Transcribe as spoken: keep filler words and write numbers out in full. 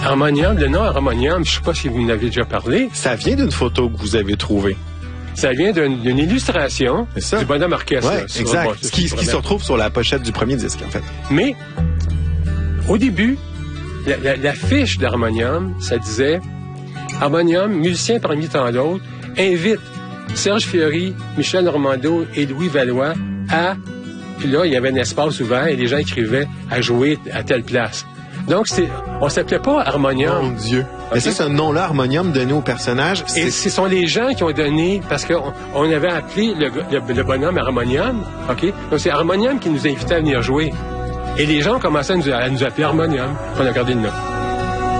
Harmonium, le nom Harmonium, je ne sais pas si vous en avez déjà parlé. Ça vient d'une photo que vous avez trouvée. Ça vient d'une, d'une illustration du bonhomme orchestre. Ouais, là, exact. Bon, ce qui, ce qui se retrouve sur la pochette du premier disque, en fait. Mais, au début, la, la, la fiche d'Harmonium, ça disait « Harmonium, musicien parmi tant d'autres, invite Serge Fiori, Michel Normando et Louis Valois à... » Puis là, il y avait un espace ouvert et les gens écrivaient « à jouer à telle place ». Donc, c'est, on s'appelait pas Harmonium. Mon Dieu. Okay? Mais ça, ce nom-là, Harmonium, donné au personnage. Et ce sont les gens qui ont donné, parce qu'on on avait appelé le, le, le bonhomme Harmonium, OK? Donc, c'est Harmonium qui nous invitait à venir jouer. Et les gens ont commencé à nous, à nous appeler Harmonium. On a gardé le nom.